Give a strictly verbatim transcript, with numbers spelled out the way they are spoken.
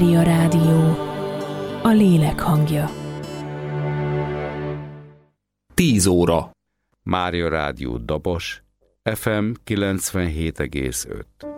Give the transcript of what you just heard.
Mária Rádió, a lélek hangja. tíz óra. Mária Rádió Dabos, ef em kilencvenhét egész öt.